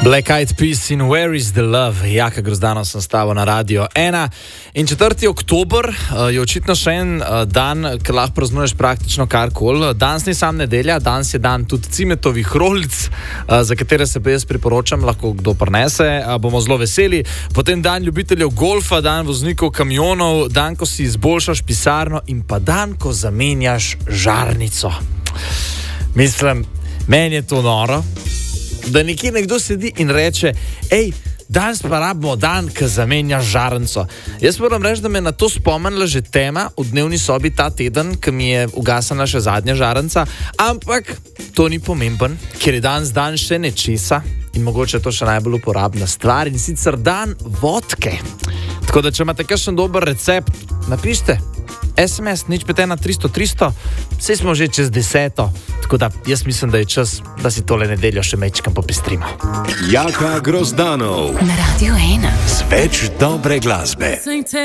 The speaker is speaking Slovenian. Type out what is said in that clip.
Black Eyed Peas in Where is the Love? Jaka Grozdanov sem stavil na Radio 1. In 4. oktober je očitno še en dan, ki lahko praznuješ praktično karkoli. Danes ni sam nedelja, danes je dan tudi cimetovih rollic, za katere se pa jaz priporočam, lahko kdo prinese, bomo zelo veseli. Potem dan ljubiteljev golfa, dan voznikov kamionov, dan, ko si izboljšaš pisarno in pa dan, ko zamenjaš žarnico. Mislim, meni je to noro, da nekje nekdo sedi in reče, danes pa rabimo dan, ko zamenjaš žarnico. Jaz moram reči, da me na to spomnila že tema v dnevni sobi ta teden, ko mi je ugasnila še zadnja žarnica, ampak to ni pomemben, ker je danes dan še nečesa in mogoče to še najbolj uporabna stvar in sicer dan vodke. Tako da, če imate kakšen dober recept, napišite SMS 051 300 300, saj smo že čez 10. Tako da jaz mislim, da je čas, da si tole nedeljo še mečkam popestrimo. Jaka Grozdanov na Radio 1 z več dobre glasbe.